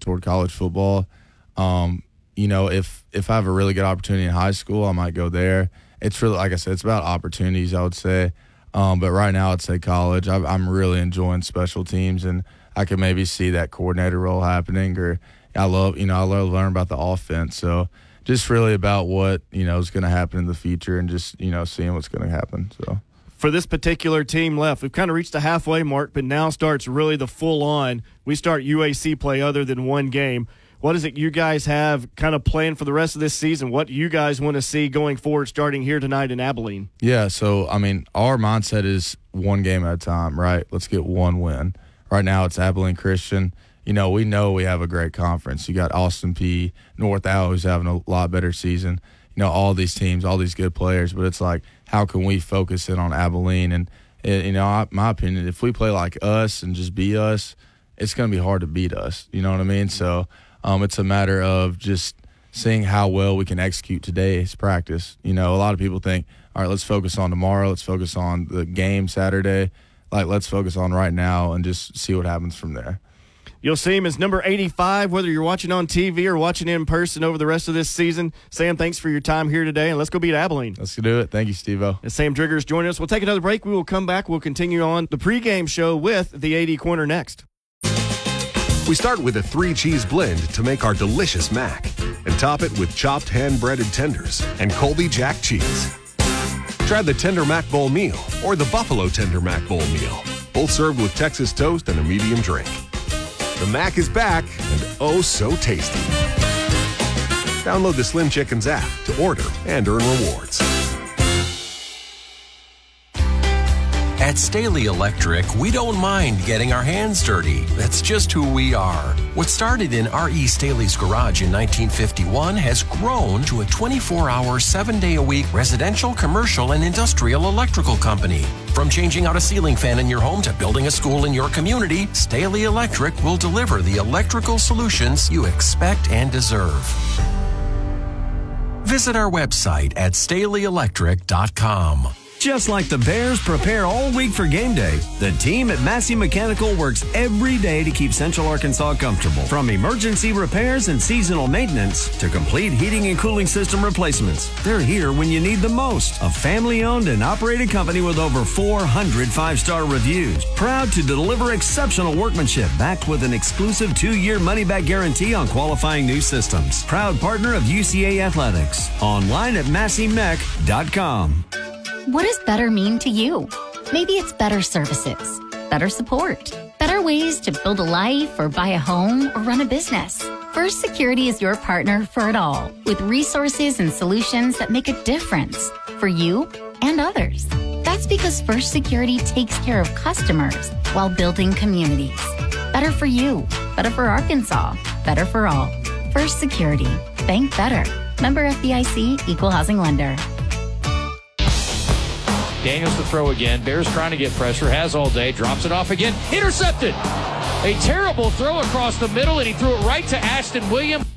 toward college football. If I have a really good opportunity in high school, I might go there. It's really, like I said, it's about opportunities, I would say. But right now, I'd say college. I'm really enjoying special teams, and I could maybe see that coordinator role happening. Or I love learning about the offense. So just really about what is going to happen in the future, and just seeing what's going to happen. So for this particular team left, we've kind of reached the halfway mark, but now starts really the full on. We start UAC play other than one game. What is it you guys have kind of planned for the rest of this season? What you guys want to see going forward starting here tonight in Abilene? Yeah, so, our mindset is one game at a time, right? Let's get one win. Right now it's Abilene Christian. We know we have a great conference. You got Austin Peay, North Al, who's having a lot better season. All these teams, all these good players. But it's like, how can we focus in on Abilene? And, my opinion, if we play like us and just be us, it's going to be hard to beat us. You know what I mean? So it's a matter of just seeing how well we can execute today's practice. A lot of people think, all right, let's focus on tomorrow. Let's focus on the game Saturday. Let's focus on right now and just see what happens from there. You'll see him as number 85, whether you're watching on TV or watching in person over the rest of this season. Sam, thanks for your time here today, and let's go beat Abilene. Let's do it. Thank you, Steve-O. As Sam Driggers joining us, we'll take another break. We will come back. We'll continue on the pregame show with the AD Corner next. We start with a 3-cheese blend to make our delicious mac and top it with chopped hand-breaded tenders and Colby Jack cheese. Try the Tender Mac Bowl meal or the Buffalo Tender Mac Bowl meal, both served with Texas toast and a medium drink. The Mac is back and oh so tasty. Download the Slim Chickens app to order and earn rewards. At Staley Electric, we don't mind getting our hands dirty. That's just who we are. What started in R.E. Staley's garage in 1951 has grown to a 24-hour, 7-day-a-week residential, commercial, and industrial electrical company. From changing out a ceiling fan in your home to building a school in your community, Staley Electric will deliver the electrical solutions you expect and deserve. Visit our website at StaleyElectric.com. Just like the Bears prepare all week for game day, the team at Massey Mechanical works every day to keep Central Arkansas comfortable. From emergency repairs and seasonal maintenance to complete heating and cooling system replacements, they're here when you need them most. A family-owned and operated company with over 400 5-star reviews. Proud to deliver exceptional workmanship backed with an exclusive 2-year money-back guarantee on qualifying new systems. Proud partner of UCA Athletics. Online at MasseyMech.com. What does better mean to you? Maybe it's better services, better support, better ways to build a life or buy a home or run a business. First Security is your partner for it all, with resources and solutions that make a difference for you and others. That's because First Security takes care of customers while building communities. Better for you, better for Arkansas, better for all. First Security. Bank better. Member FDIC, Equal Housing Lender. Daniels to throw again. Bears trying to get pressure. Has all day. Drops it off again. Intercepted. A terrible throw across the middle, and he threw it right to Ashton Williams.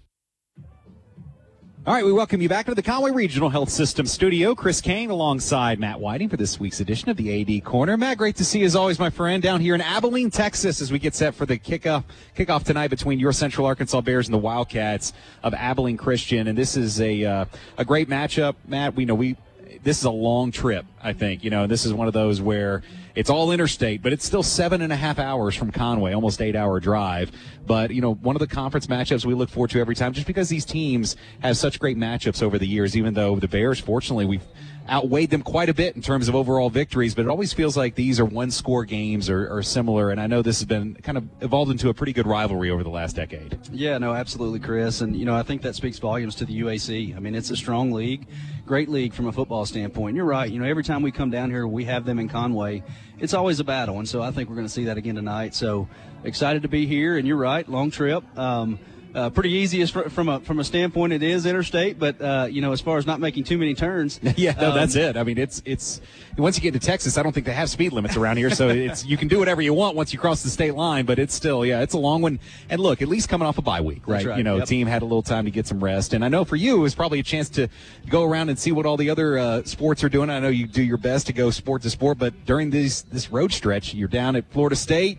All right, we welcome you back to the Conway Regional Health System studio. Chris Kane alongside Matt Whiting for this week's edition of the AD Corner. Matt, great to see you as always, my friend, down here in Abilene, Texas, as we get set for the kickoff tonight between your Central Arkansas Bears and the Wildcats of Abilene Christian. And this is a great matchup, Matt. This is a long trip, I think. This is one of those where it's all interstate, but it's still 7.5 hours from Conway, almost 8-hour drive. But, one of the conference matchups we look forward to every time, just because these teams have such great matchups over the years, even though the Bears, fortunately, we've outweighed them quite a bit in terms of overall victories, but it always feels like these are one-score games or similar, and I know this has been kind of evolved into a pretty good rivalry over the last decade. Yeah, no, absolutely, Chris, and, I think that speaks volumes to the UAC. I mean, it's a strong league, great league from a football standpoint. You're right, every time we come down here, we have them in Conway. It's always a battle, and so I think we're going to see that again tonight. So excited to be here, and you're right, long trip. Pretty easy from a standpoint. It is interstate, but as far as not making too many turns. Yeah, no, that's it. I mean, it's once you get to Texas, I don't think they have speed limits around here, so you can do whatever you want once you cross the state line. But it's still, it's a long one. And look, at least coming off a bye week, right? Yep. Team had a little time to get some rest, and I know for you it was probably a chance to go around and see what all the other sports are doing. I know you do your best to go sport to sport, but during this road stretch, you're down at Florida State.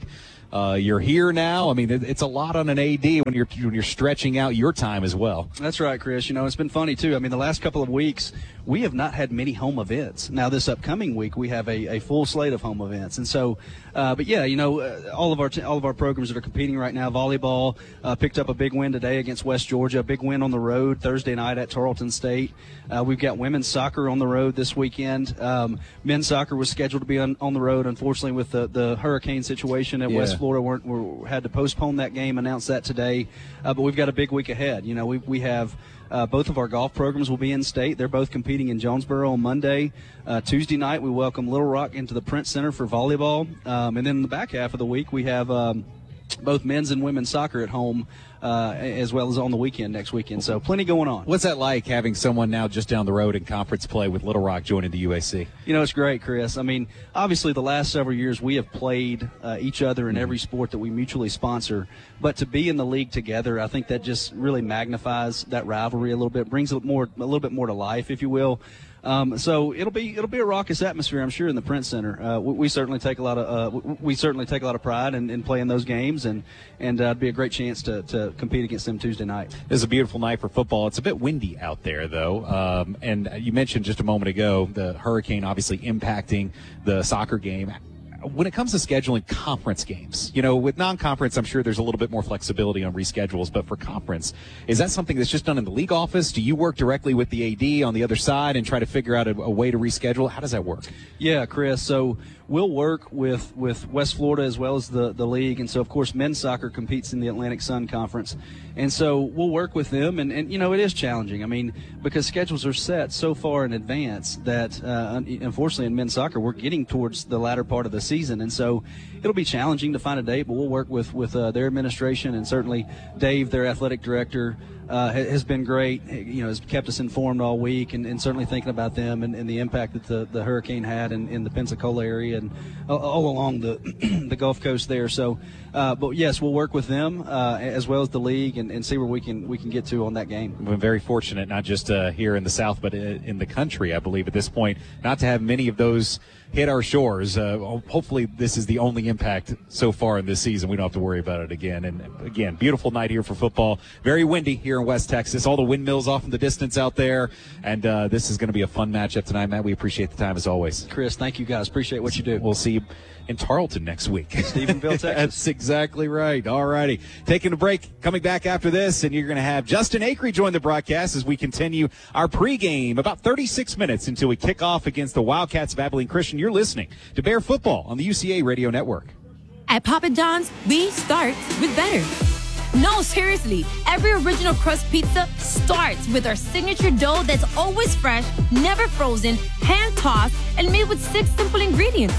You're here now. I mean, it's a lot on an AD when you're stretching out your time as well. That's right, Chris. It's been funny, too. I mean, the last couple of weeks, we have not had many home events. Now, this upcoming week, we have a full slate of home events. And so, but yeah, all of our programs that are competing right now, volleyball picked up a big win today against West Georgia, a big win on the road Thursday night at Tarleton State. We've got women's soccer on the road this weekend. Men's soccer was scheduled to be on the road. Unfortunately, with the hurricane situation at West Florida, we had to postpone that game, announce that today. But we've got a big week ahead. We have both of our golf programs will be in state. They're both competing in Jonesboro on Monday. Tuesday night, we welcome Little Rock into the Prince Center for volleyball. And then in the back half of the week, we have both men's and women's soccer at home, as well as on the weekend next weekend. So plenty going on. What's that like, having someone now just down the road in conference play with Little Rock joining the UAC? It's great, Chris. I mean, obviously the last several years we have played each other in every sport that we mutually sponsor. But to be in the league together, I think that just really magnifies that rivalry a little bit, brings a little bit more to life, if you will. So it'll be a raucous atmosphere, I'm sure, in the Prince Center. We certainly take a lot of pride in playing those games, and it'd be a great chance to compete against them Tuesday night. This is a beautiful night for football. It's a bit windy out there, though, and you mentioned just a moment ago the hurricane obviously impacting the soccer game. When it comes to scheduling conference games, with non-conference, I'm sure there's a little bit more flexibility on reschedules, but for conference, is that something that's just done in the league office? Do you work directly with the AD on the other side and try to figure out a way to reschedule? How does that work? Yeah, Chris. So we'll work with West Florida as well as the league. And so, of course, men's soccer competes in the Atlantic Sun Conference. And so we'll work with them. And it is challenging. I mean, because schedules are set so far in advance that, unfortunately, in men's soccer, we're getting towards the latter part of the season. And so it'll be challenging to find a date, but we'll work with their administration, and certainly Dave, their athletic director, has been great. Has kept us informed all week, and certainly thinking about them and the impact that the hurricane had in the Pensacola area and all along the Gulf Coast there. So, but yes, we'll work with them as well as the league and see where we can get to on that game. We've been very fortunate, not just here in the South, but in the country, I believe, at this point, not to have many of those hit our shores. Hopefully this is the only impact so far in this season. We don't have to worry about it again. And again, beautiful night here for football. Very windy here in West Texas. All the windmills off in the distance out there. And this is going to be a fun matchup tonight, Matt. We appreciate the time as always. Chris, thank you guys. Appreciate what you do. We'll see you in Tarleton next week. Stephenville, Texas. That's exactly right. All righty. Taking a break. Coming back after this, and you're going to have Justin Acree join the broadcast as we continue our pregame about 36 minutes until we kick off against the Wildcats of Abilene Christian. You're listening to Bear Football on the UCA Radio Network. At Papa John's, we start with better. No, seriously. Every original crust pizza starts with our signature dough that's always fresh, never frozen, hand-tossed, and made with 6 simple ingredients.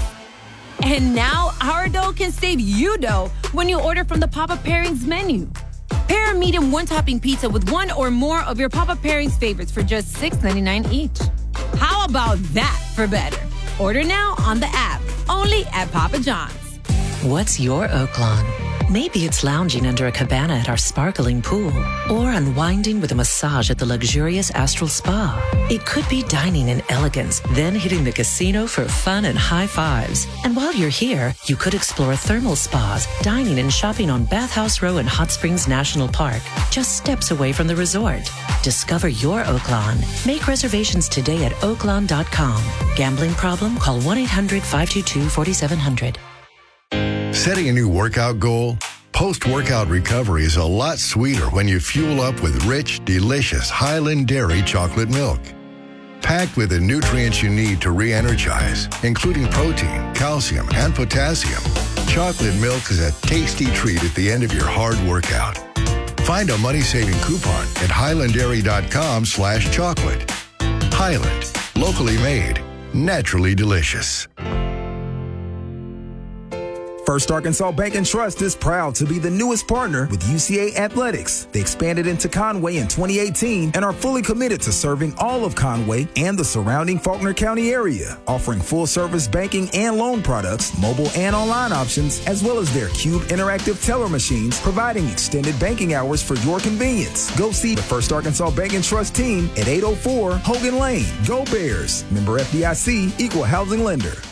And now our dough can save you dough when you order from the Papa Pairings menu. Pair a medium one-topping pizza with one or more of your Papa Pairings favorites for just $6.99 each. How about that for better? Order now on the app, only at Papa John's. What's your Oaklawn? Maybe it's lounging under a cabana at our sparkling pool, or unwinding with a massage at the luxurious Astral Spa. It could be dining in elegance, then hitting the casino for fun and high fives. And while you're here, you could explore thermal spas, dining and shopping on Bathhouse Row in Hot Springs National Park, just steps away from the resort. Discover your Oaklawn. Make reservations today at oaklawn.com. Gambling problem? Call 1-800-522-4700. Setting a new workout goal? Post-workout recovery is a lot sweeter when you fuel up with rich, delicious Highland Dairy chocolate milk. Packed with the nutrients you need to re-energize, including protein, calcium, and potassium, chocolate milk is a tasty treat at the end of your hard workout. Find a money-saving coupon at highlanddairy.com/chocolate. Highland, locally made, naturally delicious. First Arkansas Bank and Trust is proud to be the newest partner with UCA Athletics. They expanded into Conway in 2018 and are fully committed to serving all of Conway and the surrounding Faulkner County area, offering full-service banking and loan products, mobile and online options, as well as their Cube interactive teller machines, providing extended banking hours for your convenience. Go see the First Arkansas Bank and Trust team at 804 Hogan Lane. Go Bears. Member FDIC, Equal Housing Lender.